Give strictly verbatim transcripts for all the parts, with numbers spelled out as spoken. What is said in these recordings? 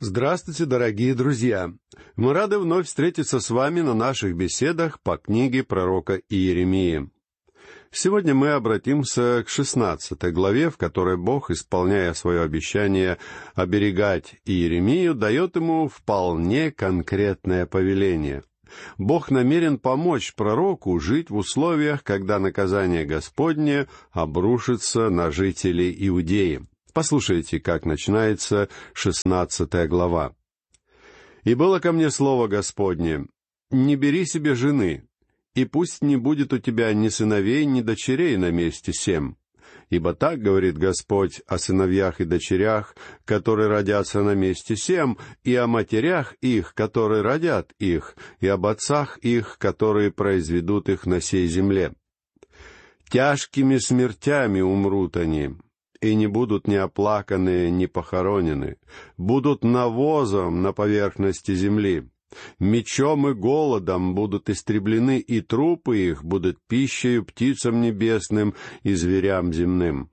Здравствуйте, дорогие друзья! Мы рады вновь встретиться с вами на наших беседах по книге пророка Иеремии. Сегодня мы обратимся к шестнадцатой главе, в которой Бог, исполняя свое обещание оберегать Иеремию, дает ему вполне конкретное повеление. Бог намерен помочь пророку жить в условиях, когда наказание Господне обрушится на жителей Иудеи. Послушайте, как начинается шестнадцатая глава. «И было ко мне слово Господне: не бери себе жены, и пусть не будет у тебя ни сыновей, ни дочерей на месте сем. Ибо так говорит Господь о сыновьях и дочерях, которые родятся на месте сем, и о матерях их, которые родят их, и об отцах их, которые произведут их на сей земле. Тяжкими смертями умрут они, и не будут ни оплаканы, ни похоронены, будут навозом на поверхности земли. Мечом и голодом будут истреблены, и трупы их будут пищею птицам небесным и зверям земным».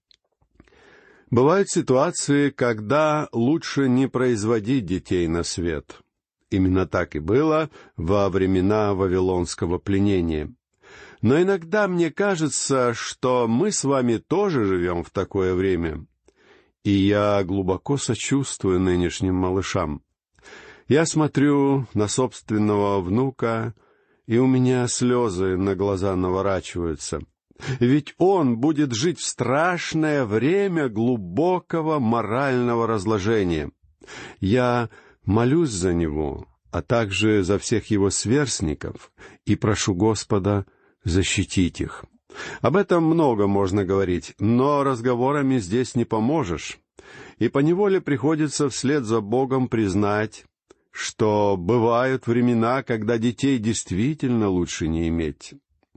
Бывают ситуации, когда лучше не производить детей на свет. Именно так и было во времена вавилонского пленения. Но иногда мне кажется, что мы с вами тоже живем в такое время. И я глубоко сочувствую нынешним малышам. Я смотрю на собственного внука, и у меня слезы на глаза наворачиваются. Ведь он будет жить в страшное время глубокого морального разложения. Я молюсь за него, а также за всех его сверстников, и прошу Господа защитить их. Об этом много можно говорить, но разговорами здесь не поможешь. И поневоле приходится вслед за Богом признать, что бывают времена, когда детей действительно лучше не иметь.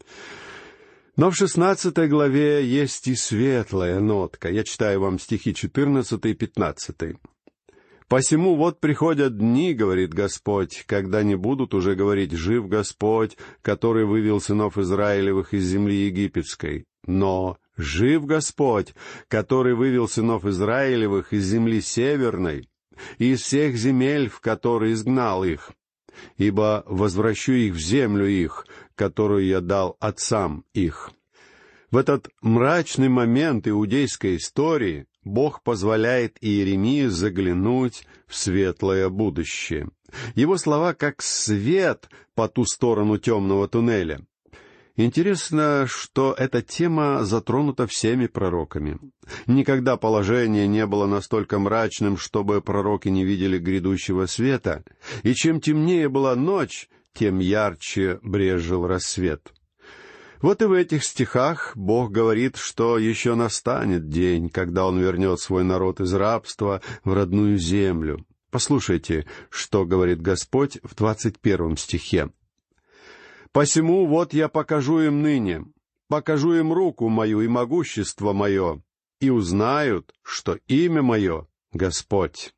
Но в шестнадцатой главе есть и светлая нотка. Я читаю вам стихи четырнадцатый и пятнадцатый. «Посему вот приходят дни, — говорит Господь, — когда не будут уже говорить: жив Господь, который вывел сынов Израилевых из земли египетской, но жив Господь, который вывел сынов Израилевых из земли северной, и из всех земель, в которые изгнал их, ибо возвращу их в землю их, которую я дал отцам их». В этот мрачный момент иудейской истории Бог позволяет Иеремии заглянуть в светлое будущее. Его слова как свет по ту сторону темного туннеля. Интересно, что эта тема затронута всеми пророками. Никогда положение не было настолько мрачным, чтобы пророки не видели грядущего света, и чем темнее была ночь, тем ярче брезжил рассвет. Вот и в этих стихах Бог говорит, что еще настанет день, когда Он вернет свой народ из рабства в родную землю. Послушайте, что говорит Господь в двадцать первом стихе. «Посему вот я покажу им ныне, покажу им руку мою и могущество мое, и узнают, что имя мое — Господь».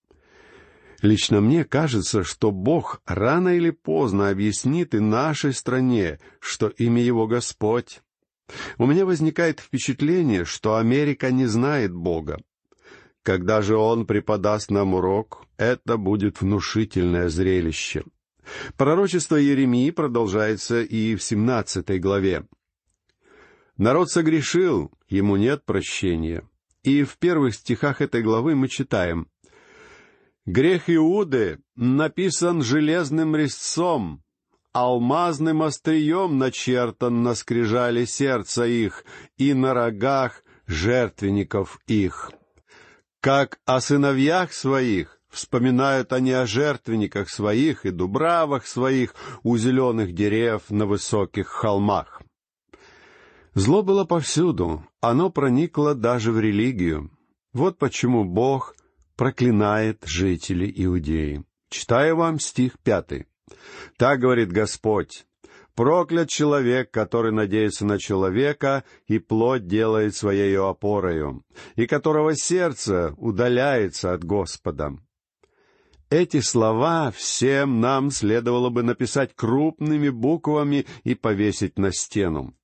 Лично мне кажется, что Бог рано или поздно объяснит и нашей стране, что имя Его Господь. У меня возникает впечатление, что Америка не знает Бога. Когда же Он преподаст нам урок, это будет внушительное зрелище. Пророчество Иеремии продолжается и в семнадцатой главе. «Народ согрешил, ему нет прощения». И в первых стихах этой главы мы читаем: «Грех Иуды написан железным резцом, алмазным острием начертан на скрижали сердца их и на рогах жертвенников их. Как о сыновьях своих вспоминают они о жертвенниках своих и дубравах своих у зеленых дерев на высоких холмах». Зло было повсюду, оно проникло даже в религию. Вот почему Бог проклинает жителей Иудеи. Читаю вам стих пятый. «Так говорит Господь: проклят человек, который надеется на человека и плоть делает своею опорою, и которого сердце удаляется от Господа». Эти слова всем нам следовало бы написать крупными буквами и повесить на стену.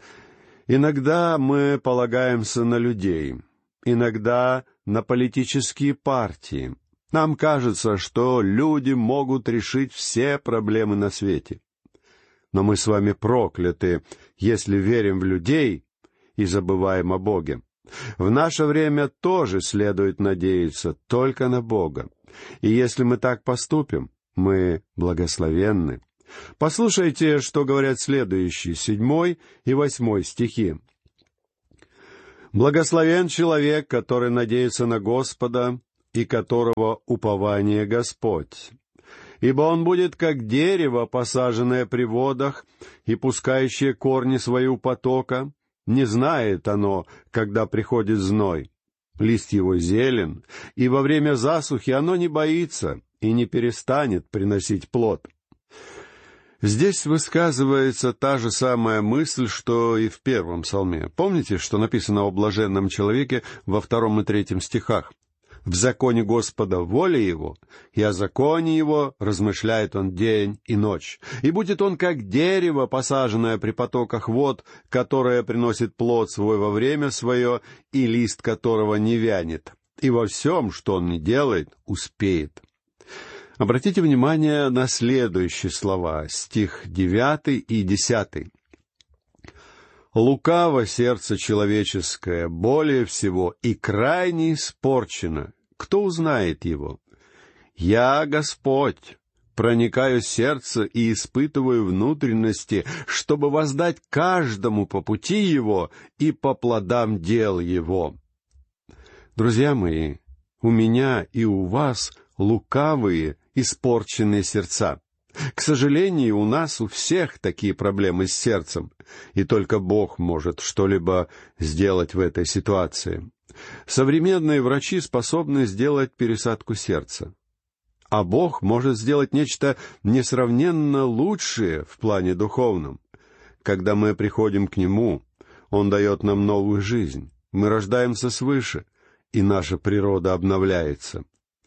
Иногда мы полагаемся на людей, иногда на политические партии, Нам кажется, что люди могут решить все проблемы на свете. Но мы с вами прокляты, если верим в людей и забываем о Боге. В наше время тоже следует надеяться только на Бога. И если мы так поступим, мы благословенны. Послушайте, что говорят следующие, седьмой и восьмой стихи. «Благословен человек, который надеется на Господа, и которого упование Господь. Ибо он будет как дерево, посаженное при водах, и пускающее корни свои у потока. Не знает оно, когда приходит зной. Лист его зелен, и во время засухи оно не боится и не перестанет приносить плод». Здесь высказывается та же самая мысль, что и в первом псалме. Помните, что написано о блаженном человеке во втором и третьем стихах? «В законе Господа воля его, и о законе его размышляет он день и ночь. И будет он как дерево, посаженное при потоках вод, которое приносит плод свой во время свое, и лист которого не вянет. И во всем, что он ни делает, успеет». Обратите внимание на следующие слова, стих девятый и десятый. «Лукаво сердце человеческое, более всего, и крайне испорчено. Кто узнает его? Я, Господь, проникаю в сердце и испытываю внутренности, чтобы воздать каждому по пути его и по плодам дел его». Друзья мои, у меня и у вас лукавые, испорченные сердца. К сожалению, у нас у всех такие проблемы с сердцем, и только Бог может что-либо сделать в этой ситуации. Современные врачи способны сделать пересадку сердца, а Бог может сделать нечто несравненно лучшее в плане духовном. Когда мы приходим к Нему, Он дает нам новую жизнь, мы рождаемся свыше, и наша природа обновляется.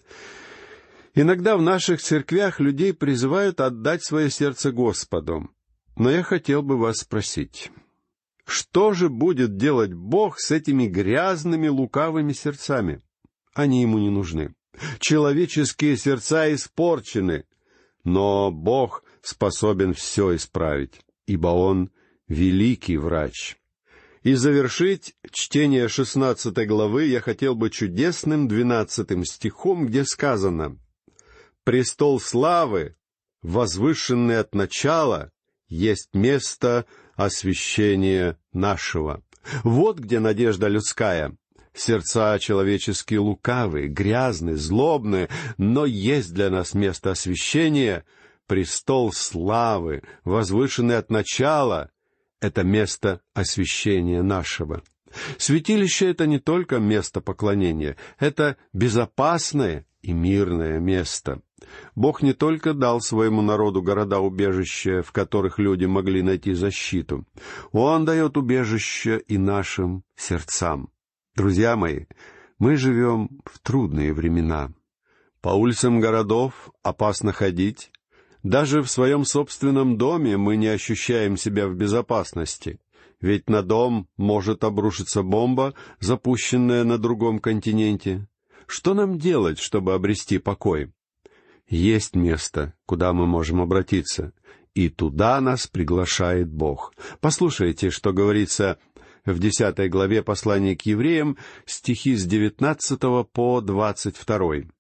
Иногда в наших церквях людей призывают отдать свое сердце Господу. Но я хотел бы вас спросить, что же будет делать Бог с этими грязными, лукавыми сердцами? Они Ему не нужны. Человеческие сердца испорчены, но Бог способен все исправить, ибо Он великий врач. И завершить чтение шестнадцатой главы я хотел бы чудесным двенадцатым стихом, где сказано: «Престол славы, возвышенный от начала, есть место освящения нашего». Вот где надежда людская. Сердца человеческие лукавые, грязные, злобные, но есть для нас место освящения, престол славы, возвышенный от начала. Это место освящения нашего. Святилище — это не только место поклонения, это безопасное и мирное место. Бог не только дал своему народу города-убежища, в которых люди могли найти защиту. Он дает убежище и нашим сердцам. Друзья мои, мы живем в трудные времена. По улицам городов опасно ходить. Даже в своем собственном доме мы не ощущаем себя в безопасности, ведь на дом может обрушиться бомба, запущенная на другом континенте. Что нам делать, чтобы обрести покой? Есть место, куда мы можем обратиться, и туда нас приглашает Бог. Послушайте, что говорится в десятой главе послания к евреям, стихи с девятнадцатого по двадцать второй.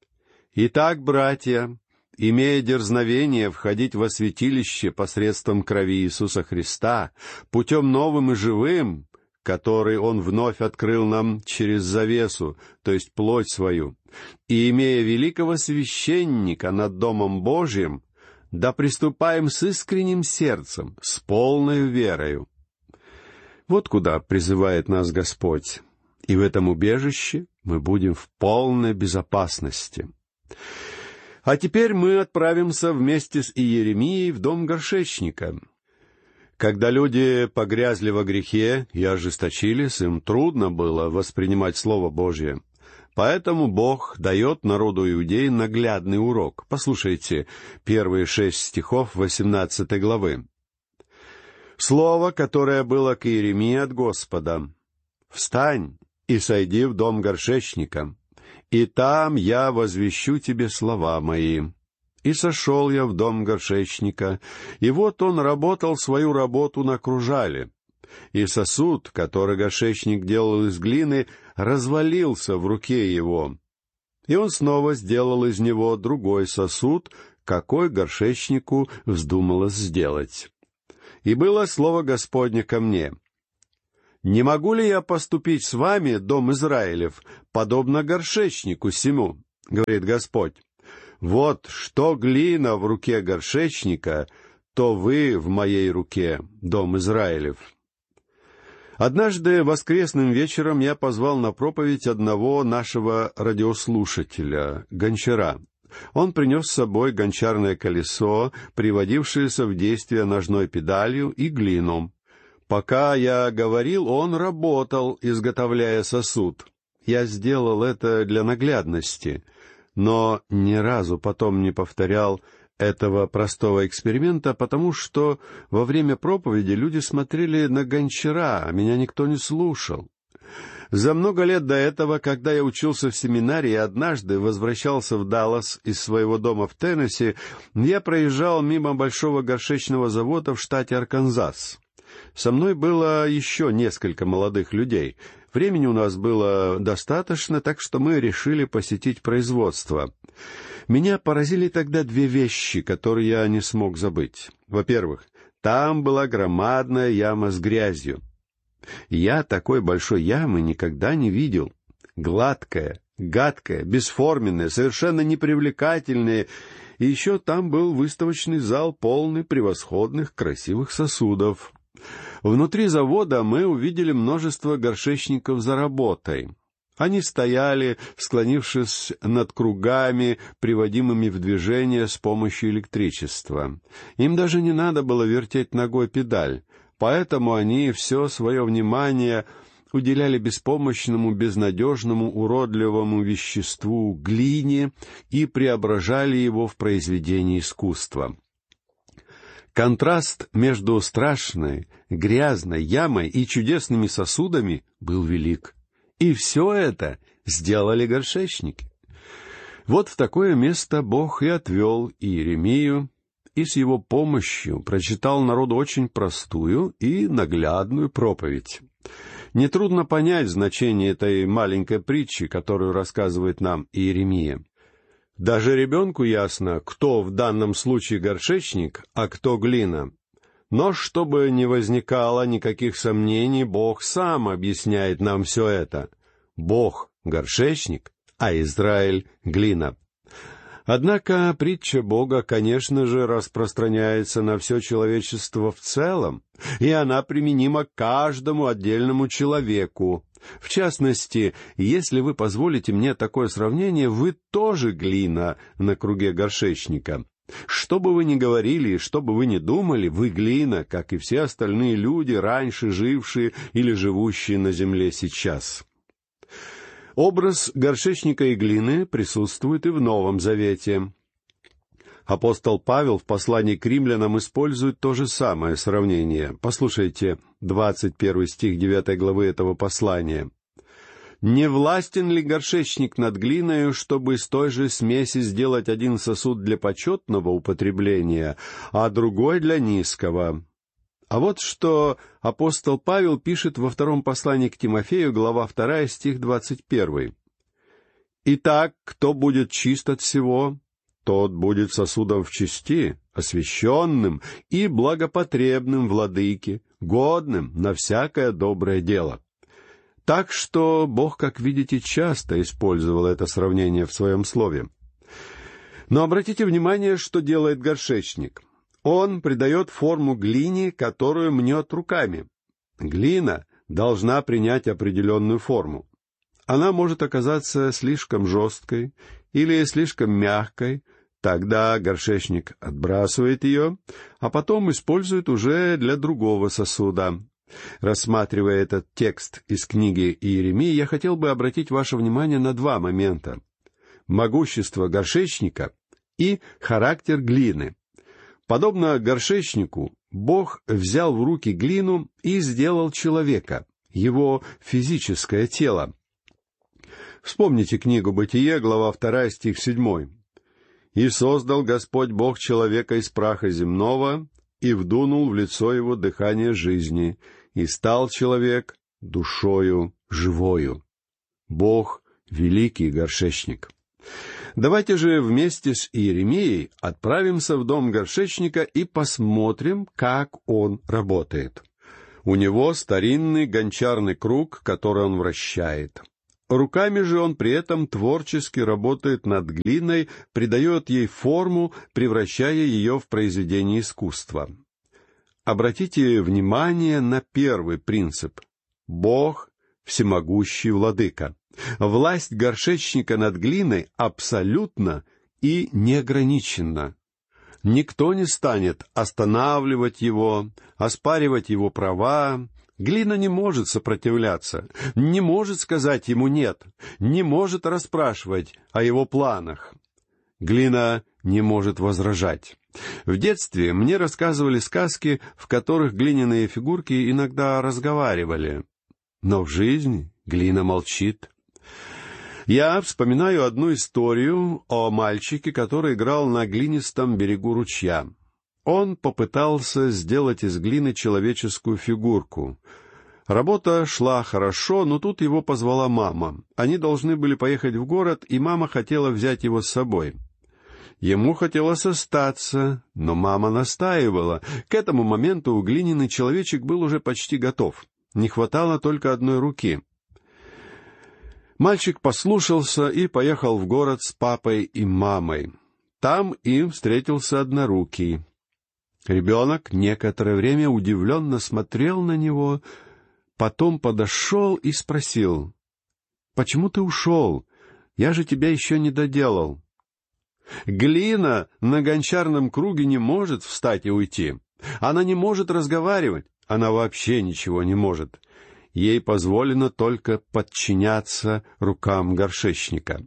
«Итак, братья, имея дерзновение входить во святилище посредством крови Иисуса Христа, путем новым и живым, который Он вновь открыл нам через завесу, то есть плоть свою, и имея великого священника над Домом Божиим, да приступаем с искренним сердцем, с полной верою». Вот куда призывает нас Господь, и в этом убежище мы будем в полной безопасности. А теперь мы отправимся вместе с Иеремией в дом горшечника. Когда люди погрязли во грехе и ожесточились, им трудно было воспринимать Слово Божье. Поэтому Бог дает народу Иудеи наглядный урок. Послушайте первые шесть стихов восемнадцатой главы. «Слово, которое было к Иеремии от Господа: «Встань и сойди в дом горшечника, и там я возвещу тебе слова мои». И сошел я в дом горшечника, и вот он работал свою работу на кружале. И сосуд, который горшечник делал из глины, развалился в руке его. И он снова сделал из него другой сосуд, какой горшечнику вздумалось сделать. И было слово Господне ко мне: «Не могу ли я поступить с вами, дом Израилев, подобно горшечнику сему?» — говорит Господь. «Вот что глина в руке горшечника, то вы в моей руке, дом Израилев». Однажды воскресным вечером я позвал на проповедь одного нашего радиослушателя, гончара. Он принес с собой гончарное колесо, приводившееся в действие ножной педалью, и глину. Пока я говорил, он работал, изготовляя сосуд. Я сделал это для наглядности, но ни разу потом не повторял этого простого эксперимента, потому что во время проповеди люди смотрели на гончара, а меня никто не слушал. За много лет до этого, когда я учился в семинарии, однажды возвращался в Даллас из своего дома в Теннесси, я проезжал мимо большого горшечного завода в штате Арканзас. Со мной было еще несколько молодых людей. Времени у нас было достаточно, так что мы решили посетить производство. Меня поразили тогда две вещи, которые я не смог забыть. Во-первых, там была громадная яма с грязью. Я такой большой ямы никогда не видел. Гладкая, гадкая, бесформенная, совершенно непривлекательная. И еще там был выставочный зал, полный превосходных красивых сосудов. Внутри завода мы увидели множество горшечников за работой. Они стояли, склонившись над кругами, приводимыми в движение с помощью электричества. Им даже не надо было вертеть ногой педаль, поэтому они все свое внимание уделяли беспомощному, безнадежному, уродливому веществу, глине, и преображали его в произведение искусства. Контраст между страшной, грязной ямой и чудесными сосудами был велик. И все это сделали горшечники. Вот в такое место Бог и отвел Иеремию, и с его помощью прочитал народу очень простую и наглядную проповедь. Нетрудно понять значение этой маленькой притчи, которую рассказывает нам Иеремия. Даже ребенку ясно, кто в данном случае горшечник, а кто глина. Но чтобы не возникало никаких сомнений, Бог сам объясняет нам все это. Бог — горшечник, а Израиль — глина. Однако притча Бога, конечно же, распространяется на все человечество в целом, и она применима к каждому отдельному человеку. В частности, если вы позволите мне такое сравнение, вы тоже глина на круге горшечника. Что бы вы ни говорили и что бы вы ни думали, вы глина, как и все остальные люди, раньше жившие или живущие на земле сейчас. Образ горшечника и глины присутствует и в Новом Завете. Апостол Павел в послании к римлянам использует то же самое сравнение. Послушайте двадцать первый стих девятой главы этого послания. «Не властен ли горшечник над глиною, чтобы из той же смеси сделать один сосуд для почетного употребления, а другой для низкого?» А вот что апостол Павел пишет во втором послании к Тимофею, глава вторая, стих двадцать первый. «Итак, кто будет чист от всего, тот будет сосудом в чести, освященным и благопотребным владыке, годным на всякое доброе дело». Так что Бог, как видите, часто использовал это сравнение в своем слове. Но обратите внимание, что делает горшечник. Он придает форму глине, которую мнет руками. Глина должна принять определенную форму. Она может оказаться слишком жесткой или слишком мягкой. Тогда горшечник отбрасывает ее, а потом использует уже для другого сосуда. Рассматривая этот текст из книги Иеремии, я хотел бы обратить ваше внимание на два момента: могущество горшечника и характер глины. Подобно горшечнику, Бог взял в руки глину и сделал человека, его физическое тело. В Вспомните книгу «Бытие», глава вторая, стих седьмой. «И создал Господь Бог человека из праха земного, и вдунул в лицо его дыхание жизни, и стал человек душою живою». Бог — великий горшечник. Давайте же вместе с Иеремией отправимся в дом горшечника и посмотрим, как он работает. У него старинный гончарный круг, который он вращает. Руками же он при этом творчески работает над глиной, придает ей форму, превращая ее в произведение искусства. Обратите внимание на первый принцип. Бог — всемогущий владыка. Власть горшечника над глиной абсолютна и неограниченна. Никто не станет останавливать его, оспаривать его права. Глина не может сопротивляться, не может сказать ему «нет», не может расспрашивать о его планах. Глина не может возражать. В детстве мне рассказывали сказки, в которых глиняные фигурки иногда разговаривали. Но в жизни глина молчит. Я вспоминаю одну историю о мальчике, который играл на глинистом берегу ручья. Он попытался сделать из глины человеческую фигурку. Работа шла хорошо, но тут его позвала мама. Они должны были поехать в город, и мама хотела взять его с собой. Ему хотелось остаться, но мама настаивала. К этому моменту глиняный человечек был уже почти готов. Не хватало только одной руки. Мальчик послушался и поехал в город с папой и мамой. Там им встретился однорукий. Ребенок некоторое время удивленно смотрел на него, потом подошел и спросил: «Почему ты ушел? Я же тебя еще не доделал». Глина на гончарном круге не может встать и уйти. Она не может разговаривать, она вообще ничего не может. Ей позволено только подчиняться рукам горшечника.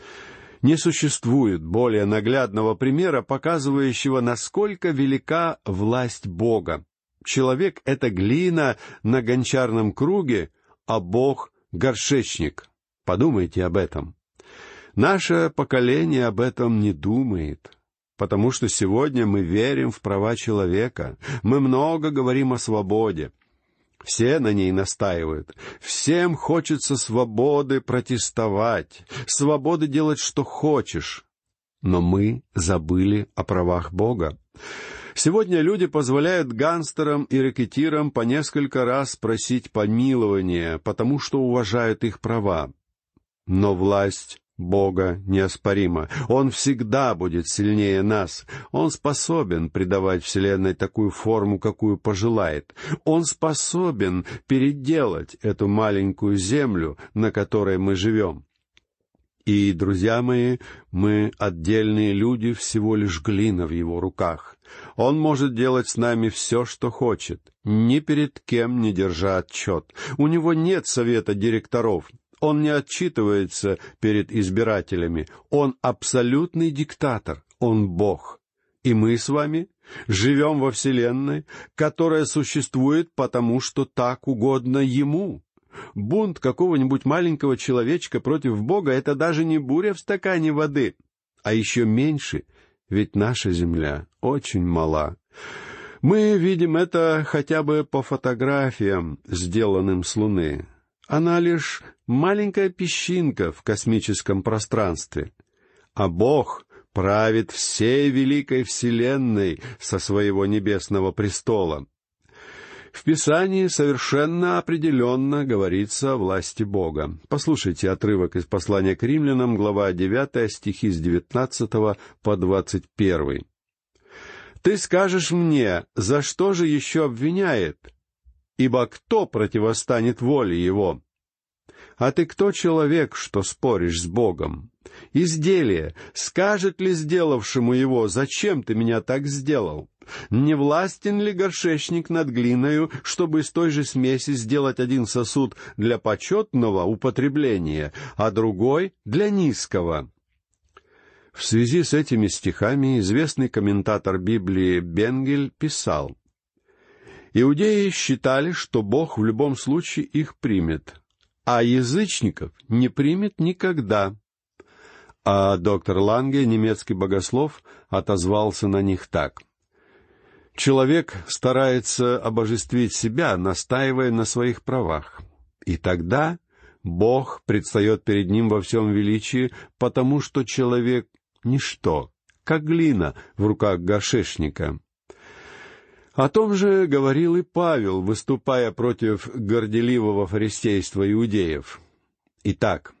Не существует более наглядного примера, показывающего, насколько велика власть Бога. Человек — это глина на гончарном круге, а Бог — горшечник. Подумайте об этом. Наше поколение об этом не думает, потому что сегодня мы верим в права человека, мы много говорим о свободе. Все на ней настаивают. Всем хочется свободы протестовать, свободы делать, что хочешь. Но мы забыли о правах Бога. Сегодня люди позволяют гангстерам и рэкетирам по несколько раз просить помилования, потому что уважают их права. Но власть Бога неоспорима. Он всегда будет сильнее нас. Он способен придавать Вселенной такую форму, какую пожелает. Он способен переделать эту маленькую землю, на которой мы живем. И, друзья мои, мы отдельные люди, всего лишь глина в его руках. Он может делать с нами все, что хочет, ни перед кем не держа отчет. У него нет совета директоров. Он не отчитывается перед избирателями. Он абсолютный диктатор. Он Бог. И мы с вами живем во Вселенной, которая существует потому, что так угодно Ему. Бунт какого-нибудь маленького человечка против Бога — это даже не буря в стакане воды, а еще меньше, ведь наша земля очень мала. Мы видим это хотя бы по фотографиям, сделанным с Луны. Она лишь маленькая песчинка в космическом пространстве. А Бог правит всей великой Вселенной со своего небесного престола. В Писании совершенно определенно говорится о власти Бога. Послушайте отрывок из послания к Римлянам, глава девятая, стихи с девятнадцатого по двадцать первый. «Ты скажешь мне, за что же еще обвиняет? Ибо кто противостанет воле его? А ты кто человек, что споришь с Богом? Изделие, скажет ли сделавшему его, зачем ты меня так сделал? Не властен ли горшечник над глиною, чтобы из той же смеси сделать один сосуд для почетного употребления, а другой для низкого?» В связи с этими стихами известный комментатор Библии Бенгель писал: «Иудеи считали, что Бог в любом случае их примет, а язычников не примет никогда». А доктор Ланге, немецкий богослов, отозвался на них так: «Человек старается обожествить себя, настаивая на своих правах. И тогда Бог предстает перед ним во всем величии, потому что человек — ничто, как глина в руках горшечника». О том же говорил и Павел, выступая против горделивого фарисейства иудеев. Итак,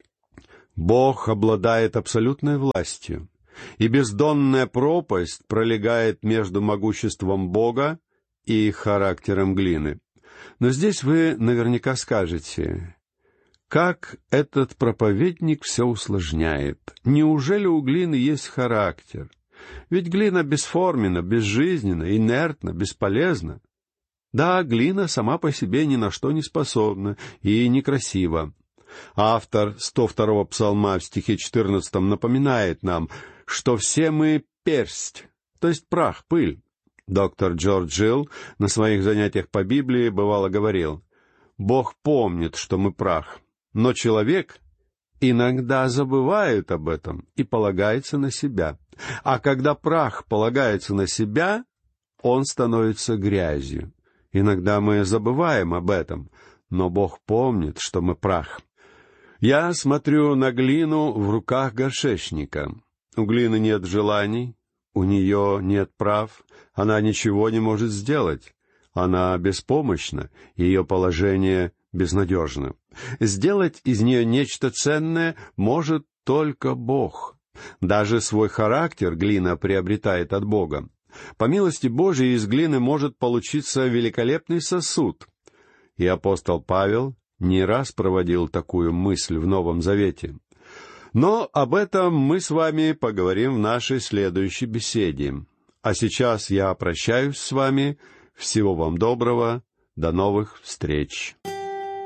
Бог обладает абсолютной властью, и бездонная пропасть пролегает между могуществом Бога и характером глины. Но здесь вы наверняка скажете: как этот проповедник все усложняет? Неужели у глины есть характер? Ведь глина бесформенна, безжизненна, инертна, бесполезна. Да, глина сама по себе ни на что не способна и некрасива. Автор сто второго псалма в стихе четырнадцатом напоминает нам, что все мы персть, то есть прах, пыль. Доктор Джордж Джилл на своих занятиях по Библии бывало говорил: «Бог помнит, что мы прах, но человек иногда забывает об этом и полагается на себя. А когда прах полагается на себя, он становится грязью. Иногда мы забываем об этом, но Бог помнит, что мы прах». Я смотрю на глину в руках горшечника. У глины нет желаний, у нее нет прав, она ничего не может сделать. Она беспомощна, ее положение безнадежно. Сделать из нее нечто ценное может только Бог. Даже свой характер глина приобретает от Бога. По милости Божией из глины может получиться великолепный сосуд. И апостол Павел не раз проводил такую мысль в Новом Завете. Но об этом мы с вами поговорим в нашей следующей беседе. А сейчас я прощаюсь с вами. Всего вам доброго. До новых встреч.